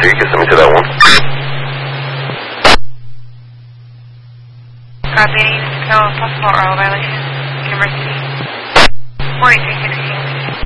3, can you send me to that one? Copy, no possible oral violation. University. 43.